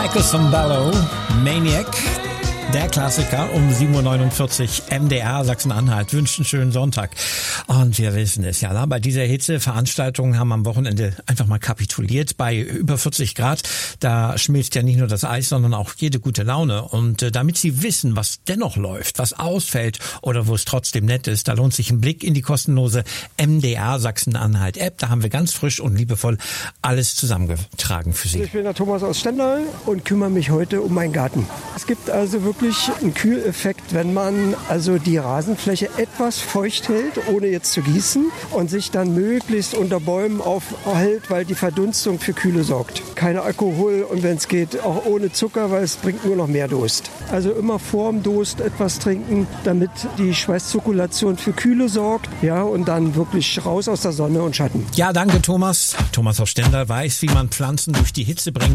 Michael Sambello, Maniac. Der Klassiker um 7.49 Uhr, MDR Sachsen-Anhalt wünscht einen schönen Sonntag. Und wir wissen es ja, bei dieser Hitze, Veranstaltungen haben am Wochenende einfach mal kapituliert. Bei über 40 Grad, da schmilzt ja nicht nur das Eis, sondern auch jede gute Laune. Und damit Sie wissen, was dennoch läuft, was ausfällt oder wo es trotzdem nett ist, da lohnt sich ein Blick in die kostenlose MDR Sachsen-Anhalt App. Da haben wir ganz frisch und liebevoll alles zusammengetragen für Sie. Ich bin der Thomas aus Stendal und kümmere mich heute um meinen Garten. Es gibt also wirklich einen Kühleffekt, wenn man also die Rasenfläche etwas feucht hält, ohne jetzt zu gießen und sich dann möglichst unter Bäumen aufhält, weil die Verdunstung für Kühle sorgt. Kein Alkohol und wenn es geht, auch ohne Zucker, weil es bringt nur noch mehr Durst. Also immer vorm Durst etwas trinken, damit die Schweißzirkulation für Kühle sorgt, ja, und dann wirklich raus aus der Sonne und Schatten. Ja, danke Thomas. Thomas aus Stendal weiß, wie man Pflanzen durch die Hitze bringt.